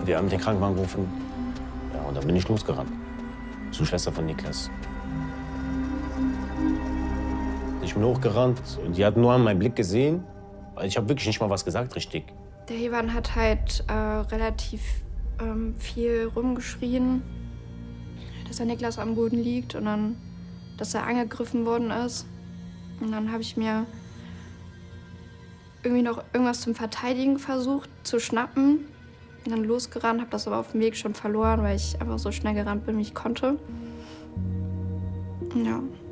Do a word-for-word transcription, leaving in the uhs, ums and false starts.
die haben den Krankenwagen gerufen. Ja, und dann bin ich losgerannt. Zur Schwester von Niklas. Ich bin hochgerannt und die hat nur an meinen Blick gesehen. Ich habe wirklich nicht mal was gesagt, richtig. Der Hewan hat halt äh, relativ ähm, viel rumgeschrien, dass der Niklas am Boden liegt und dann, dass er angegriffen worden ist. Und dann habe ich mir irgendwie noch irgendwas zum Verteidigen versucht, zu schnappen. Und dann losgerannt, habe das aber auf dem Weg schon verloren, weil ich einfach so schnell gerannt bin, wie ich konnte. Ja.